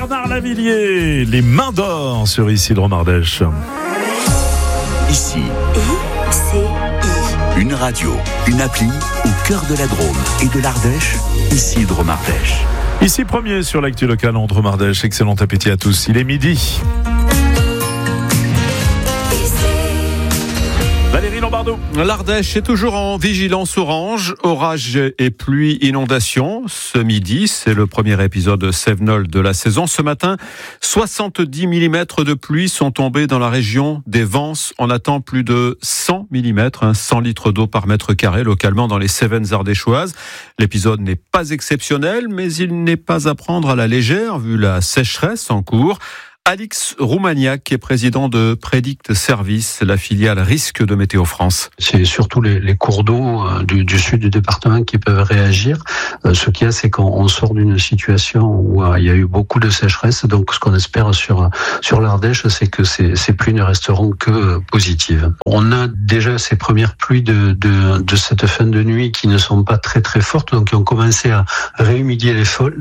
Bernard Lavillier, les mains d'or sur Isidre Ardèche. Ici, une radio, une appli au cœur de la Drôme et de l'Ardèche, Isidre Ardèche. Ici premier sur l'actu locale en Drôme Ardèche. Excellent appétit à tous, il est midi. Valérie Lombardo. L'Ardèche est toujours en vigilance orange, orage et pluie, inondation. Ce midi, c'est le premier épisode Cévenol de la saison. Ce matin, 70 mm de pluie sont tombés dans la région des Vences. On attend plus de 100 mm, 100 litres d'eau par mètre carré, localement dans les Cévennes ardéchoises. L'épisode n'est pas exceptionnel, mais il n'est pas à prendre à la légère, vu la sécheresse en cours. Alix Roumaniac est président de Predict Service, la filiale risque de Météo France. C'est surtout les cours d'eau du sud du département qui peuvent réagir. Ce qu'il y a, c'est qu'on sort d'une situation où il y a eu beaucoup de sécheresse. Donc, ce qu'on espère sur l'Ardèche, c'est que ces pluies ne resteront que positives. On a déjà ces premières pluies de cette fin de nuit qui ne sont pas très très fortes, donc qui ont commencé à réhumidifier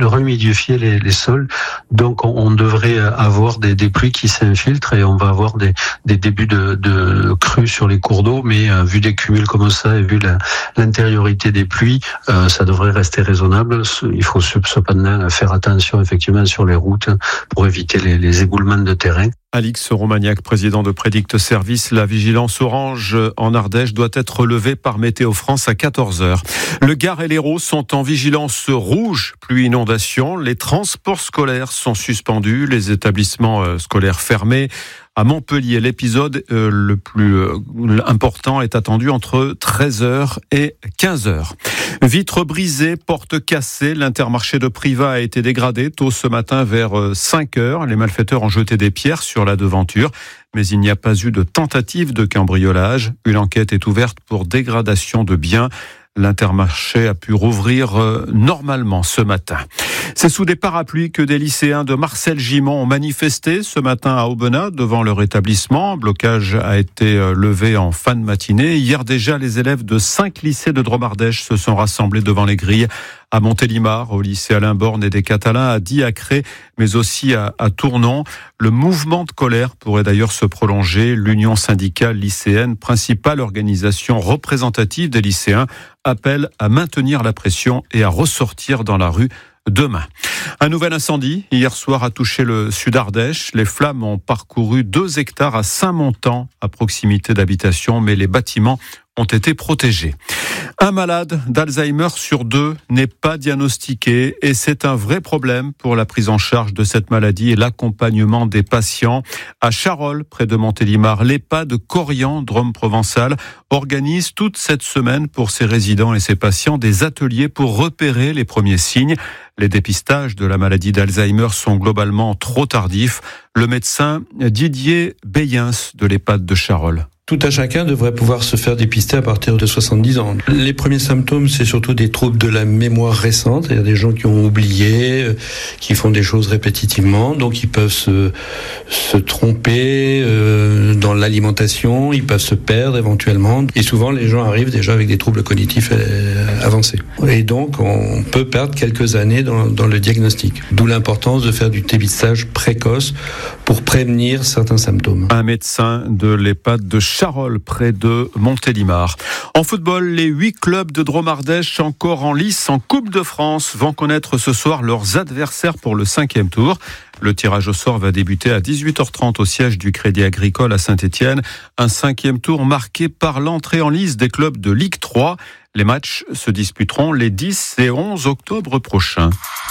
les sols. Donc, on devrait avoir des pluies qui s'infiltrent et on va avoir des débuts de crues sur les cours d'eau, mais vu des cumuls comme ça et vu l'intériorité des pluies, ça devrait rester raisonnable. Il faut cependant faire attention effectivement sur les routes pour éviter les éboulements de terrain. Alix Roumaniac, président de Predict Service, la vigilance orange en Ardèche doit être levée par Météo France à 14h. Le Gard et l'Hérault sont en vigilance rouge, pluie inondation. Les transports scolaires sont suspendus, les établissements scolaires fermés. À Montpellier, l'épisode le plus important est attendu entre 13h et 15h. Vitres brisées, portes cassées, l'Intermarché de Privas a été dégradé tôt ce matin vers 5h. Les malfaiteurs ont jeté des pierres sur la devanture, mais il n'y a pas eu de tentative de cambriolage. Une enquête est ouverte pour dégradation de biens. L'Intermarché a pu rouvrir normalement ce matin. C'est sous des parapluies que des lycéens de Marcel Gimont ont manifesté ce matin à Aubenas devant leur établissement. Un blocage a été levé en fin de matinée. Hier déjà, les élèves de 5 lycées de Drôme Ardèche se sont rassemblés devant les grilles à Montélimar, au lycée Alain Borne et des Catalans, à Diacré, mais aussi à Tournon. Le mouvement de colère pourrait d'ailleurs se prolonger. L'Union syndicale lycéenne, principale organisation représentative des lycéens, appelle à maintenir la pression et à ressortir dans la rue demain. Un nouvel incendie hier soir a touché le sud Ardèche. Les flammes ont parcouru 2 hectares à Saint-Montan, à proximité d'habitations, mais les bâtiments ont été protégés. Un malade d'Alzheimer sur 2 n'est pas diagnostiqué et c'est un vrai problème pour la prise en charge de cette maladie et l'accompagnement des patients. À Charolles, près de Montélimar, l'EHPAD Corian, Drôme Provençal, organise toute cette semaine pour ses résidents et ses patients des ateliers pour repérer les premiers signes. Les dépistages de la maladie d'Alzheimer sont globalement trop tardifs. Le médecin Didier Beyens de l'EHPAD de Charolles. Tout un chacun devrait pouvoir se faire dépister à partir de 70 ans. Les premiers symptômes, c'est surtout des troubles de la mémoire récente. Il y a des gens qui ont oublié, qui font des choses répétitivement, donc ils peuvent se tromper dans l'alimentation, ils peuvent se perdre éventuellement. Et souvent, les gens arrivent déjà avec des troubles cognitifs avancés. Et donc, on peut perdre quelques années dans le diagnostic. D'où l'importance de faire du dépistage précoce pour prévenir certains symptômes. Un médecin de l'EHPAD de Charolles, près de Montélimar. En football, les 8 clubs de Drôme Ardèche encore en lice en Coupe de France vont connaître ce soir leurs adversaires pour le 5e tour. Le tirage au sort va débuter à 18h30 au siège du Crédit Agricole à Saint-Étienne. Un 5e tour marqué par l'entrée en lice des clubs de Ligue 3. Les matchs se disputeront les 10 et 11 octobre prochains.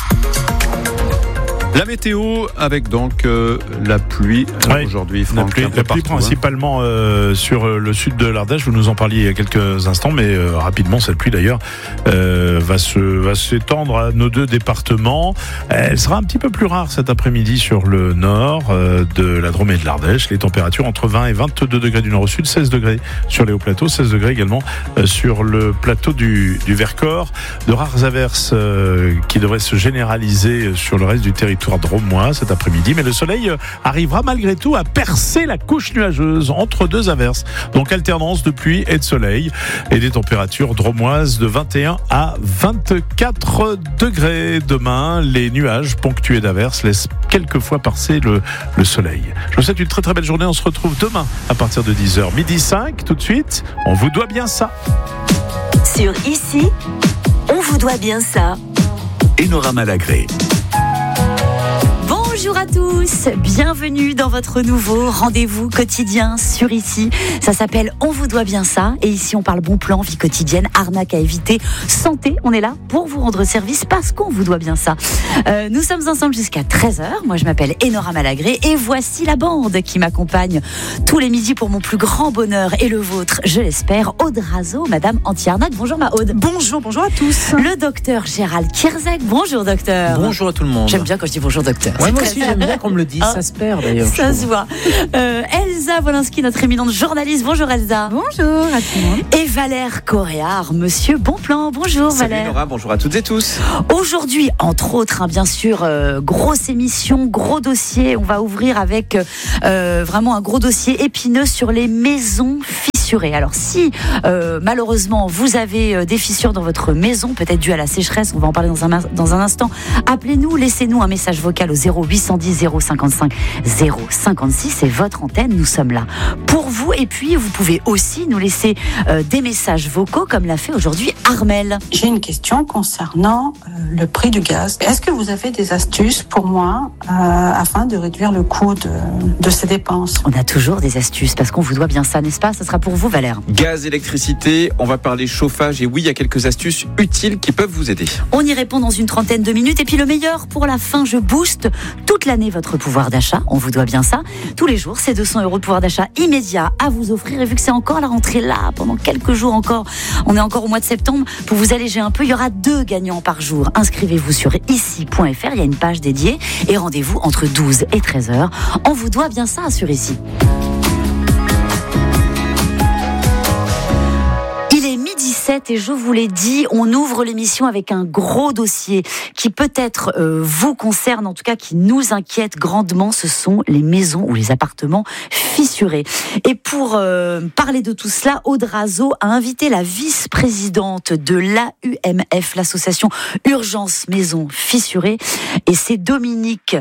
La météo avec donc la pluie aujourd'hui, Franck, la pluie principalement sur le sud de l'Ardèche. Vous nous en parliez il y a quelques instants, mais rapidement cette pluie d'ailleurs va s'étendre à nos 2 départements. Elle sera un petit peu plus rare cet après-midi sur le nord de la Drôme et de l'Ardèche. Les températures entre 20 et 22 degrés du nord au sud, 16 degrés sur les hauts plateaux, 16 degrés également sur le plateau du Vercors. De rares averses qui devraient se généraliser sur le reste du territoire. territoire drômois cet après-midi, mais le soleil arrivera malgré tout à percer la couche nuageuse entre deux averses. Donc alternance de pluie et de soleil et des températures drômoises de 21 à 24 degrés. Demain, les nuages ponctués d'averses laissent quelquefois passer le soleil. Je vous souhaite une très très belle journée. On se retrouve demain à partir de 10h. 12h05, tout de suite, on vous doit bien ça. Sur Ici, on vous doit bien ça. Enora Malagré. Bonjour à tous, bienvenue dans votre nouveau rendez-vous quotidien sur Ici. Ça s'appelle On vous doit bien ça. Et ici on parle bon plan, vie quotidienne, arnaque à éviter, santé. On est là pour vous rendre service parce qu'on vous doit bien ça. Nous sommes ensemble jusqu'à 13h. Moi je m'appelle Enora Malagré et voici la bande qui m'accompagne tous les midis pour mon plus grand bonheur et le vôtre, je l'espère. Aude Razo, Madame Anti-Arnaque. Bonjour ma Aude. Bonjour à tous. Le docteur Gérald Kirzek. Bonjour docteur. Bonjour à tout le monde. J'aime bien quand je dis bonjour docteur. Ouais, moi aussi j'aime bien qu'on me le dise, ça se perd d'ailleurs. Ça se voit. Elsa Wolinski, notre éminente journaliste. Bonjour Elsa. Bonjour à tout le monde. Et Valère Coréard, monsieur Bonplan. Bonjour Salut Valère. Nora, bonjour à toutes et tous. Aujourd'hui, entre autres, bien sûr, grosse émission, gros dossier. On va ouvrir avec vraiment un gros dossier épineux sur les maisons fissurées. Alors si malheureusement vous avez des fissures dans votre maison, peut-être dû à la sécheresse, on va en parler dans un instant, appelez-nous, laissez-nous un message vocal au 0810 055 056, c'est votre antenne, nous sommes là pour vous. Et puis vous pouvez aussi nous laisser des messages vocaux comme l'a fait aujourd'hui Armel. J'ai une question concernant le prix du gaz. Est-ce que vous avez des astuces pour moi afin de réduire le coût de ces dépenses? On a toujours des astuces parce qu'on vous doit bien ça, n'est-ce pas? Ça sera pour vous Valère. Gaz, électricité, on va parler chauffage et oui, il y a quelques astuces utiles qui peuvent vous aider. On y répond dans une trentaine de minutes et puis le meilleur pour la fin, je booste toute l'année votre pouvoir d'achat, on vous doit bien ça. Tous les jours, c'est 200 € de pouvoir d'achat immédiat à vous offrir et vu que c'est encore la rentrée là, pendant quelques jours encore, on est encore au mois de septembre, pour vous alléger un peu, il y aura 2 gagnants par jour. Inscrivez-vous sur ici.fr, il y a une page dédiée et rendez-vous entre 12 et 13h. On vous doit bien ça sur Ici. Et je vous l'ai dit, on ouvre l'émission avec un gros dossier qui peut-être vous concerne, en tout cas qui nous inquiète grandement, ce sont les maisons ou les appartements fissurés. Et pour parler de tout cela, Aude Razo a invité la vice-présidente de l'AUMF, l'association Urgence Maisons Fissurées, et c'est Dominique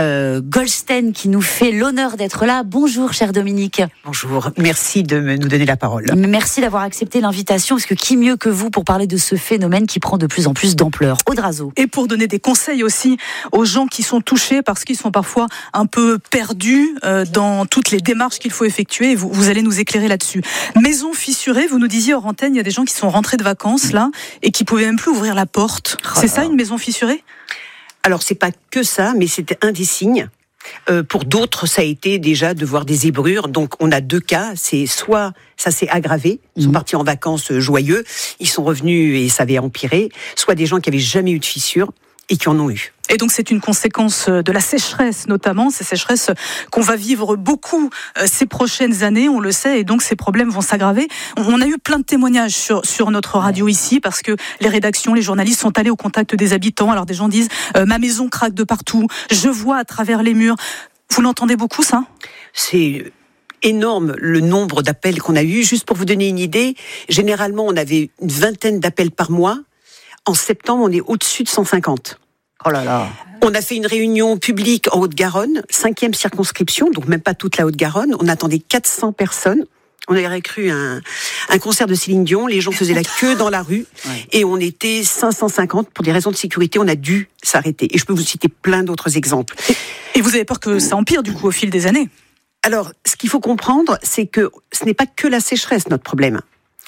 Goldstein qui nous fait l'honneur d'être là. Bonjour chère Dominique. Bonjour, merci de nous donner la parole. Merci d'avoir accepté l'invitation, parce que qui mieux que vous pour parler de ce phénomène qui prend de plus en plus d'ampleur. Aude Razo. Et pour donner des conseils aussi aux gens qui sont touchés parce qu'ils sont parfois un peu perdus dans toutes les démarches qu'il faut effectuer. Et vous allez nous éclairer là-dessus. Maison fissurée, vous nous disiez hors antenne, il y a des gens qui sont rentrés de vacances là et qui pouvaient même plus ouvrir la porte. C'est ça une maison fissurée ? Alors c'est pas que ça, mais c'était un des signes. Pour d'autres, ça a été déjà de voir des zébrures. Donc, on a 2 cas. C'est soit ça s'est aggravé, ils sont partis en vacances joyeux, ils sont revenus et ça avait empiré. Soit des gens qui avaient jamais eu de fissures et qui en ont eu. Et donc c'est une conséquence de la sécheresse notamment, ces sécheresses qu'on va vivre beaucoup ces prochaines années, on le sait, et donc ces problèmes vont s'aggraver. On a eu plein de témoignages sur notre radio ici, parce que les rédactions, les journalistes sont allés au contact des habitants. Alors des gens disent ma maison craque de partout, je vois à travers les murs. Vous l'entendez beaucoup ça ? C'est énorme le nombre d'appels qu'on a eu. Juste pour vous donner une idée, généralement on avait une 20aine d'appels par mois. En septembre, on est au-dessus de 150. Oh là là. On a fait une réunion publique en Haute-Garonne, 5e circonscription, donc même pas toute la Haute-Garonne. On attendait 400 personnes. On avait cru un concert de Céline Dion. Les gens faisaient la queue dans la rue. Ouais. Et on était 550. Pour des raisons de sécurité, on a dû s'arrêter. Et je peux vous citer plein d'autres exemples. Et vous avez peur que ça empire, du coup, au fil des années ? Alors, ce qu'il faut comprendre, c'est que ce n'est pas que la sécheresse, notre problème.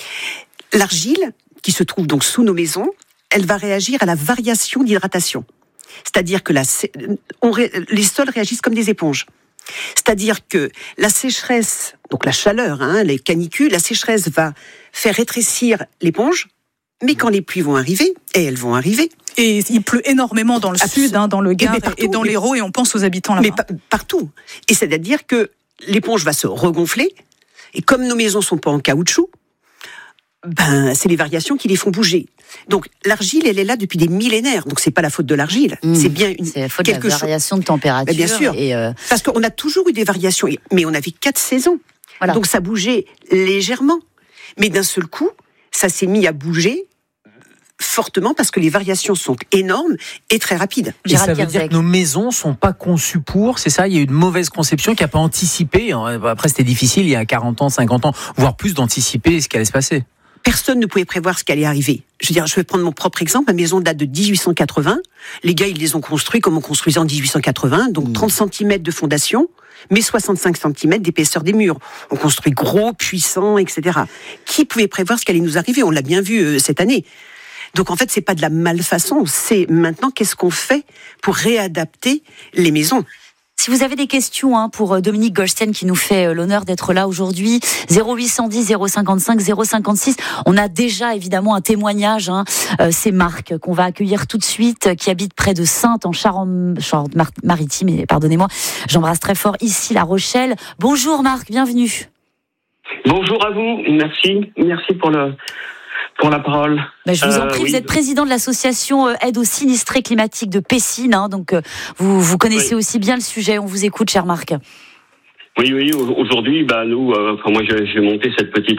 L'argile, qui se trouve donc sous nos maisons, elle va réagir à la variation d'hydratation. C'est-à-dire que les sols réagissent comme des éponges. C'est-à-dire que la sécheresse, donc la chaleur, les canicules, la sécheresse va faire rétrécir l'éponge, mais quand les pluies vont arriver, et elles vont arriver. Et il pleut énormément dans le sud, dans le Gard et dans l'Hérault, et on pense aux habitants là-bas. Mais partout. Et c'est-à-dire que l'éponge va se regonfler, et comme nos maisons sont pas en caoutchouc, c'est les variations qui les font bouger. Donc l'argile, elle est là depuis des millénaires. Donc c'est pas la faute de l'argile, c'est bien c'est la faute de la variation de température. Bien sûr, parce qu'on a toujours eu des variations, mais on avait 4 saisons. Voilà. Donc ça bougeait légèrement, mais d'un seul coup, ça s'est mis à bouger fortement parce que les variations sont énormes et très rapides. Et ça veut dire que nos maisons sont pas conçues pour, c'est ça? Il y a eu une mauvaise conception qui n'a pas anticipé. Après, c'était difficile il y a 40 ans, 50 ans, voire plus, d'anticiper ce qui allait se passer. Personne ne pouvait prévoir ce qui allait arriver. Je vais prendre mon propre exemple. Ma maison date de 1880. Les gars, ils les ont construits comme on construisait en 1880, donc 30 cm de fondation, mais 65 cm d'épaisseur des murs. On construit gros, puissant, etc. Qui pouvait prévoir ce qui allait nous arriver? On l'a bien vu cette année. Donc en fait, c'est pas de la malfaçon, c'est maintenant qu'est-ce qu'on fait pour réadapter les maisons. Si vous avez des questions pour Dominique Goldstein qui nous fait l'honneur d'être là aujourd'hui, 0810 055 056. On a déjà évidemment un témoignage. C'est Marc qu'on va accueillir tout de suite, qui habite près de Saintes en Charente-Maritime. Et pardonnez-moi, j'embrasse très fort ici La Rochelle. Bonjour Marc, bienvenue. Bonjour à vous, merci pour la parole. Je vous en prie, vous êtes président de l'association Aide aux sinistrés climatiques de Pessines, donc vous connaissez aussi bien le sujet. On vous écoute, cher Marc. Oui, aujourd'hui, nous, moi j'ai monté cette petite